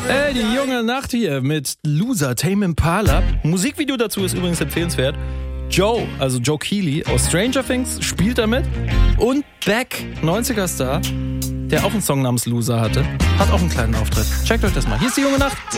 Die junge Nacht hier mit Loser, Tame Impala. Musikvideo dazu ist übrigens empfehlenswert. Joe, also Joe Keely aus Stranger Things, spielt damit. Und Beck, 90er-Star, der auch einen Song namens Loser hatte, hat auch einen kleinen Auftritt. Checkt euch das mal. Hier ist die junge Nacht.